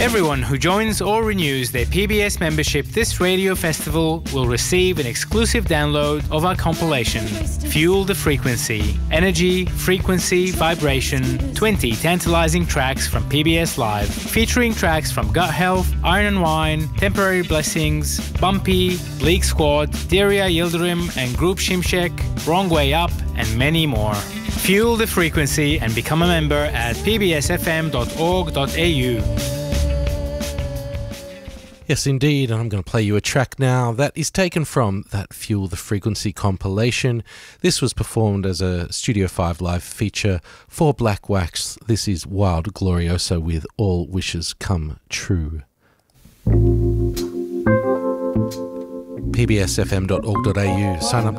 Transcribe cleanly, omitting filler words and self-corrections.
Everyone who joins or renews their PBS membership this radio festival will receive an exclusive download of our compilation, Fuel the Frequency, Energy, Frequency, Vibration, 20 tantalizing tracks from PBS Live, featuring tracks from Gut Health, Iron and Wine, Temporary Blessings, Bumpy, Bleak Squad, Daria Yildirim and Group Shimshek, Wrong Way Up, and many more. Fuel the Frequency and become a member at pbsfm.org.au. Yes, indeed, and I'm going to play you a track now that is taken from that Fuel the Frequency compilation. This was performed as a Studio 5 live feature for Black Wax. This is Wild Glorioso with All Wishes Come True. pbsfm.org.au. Sign up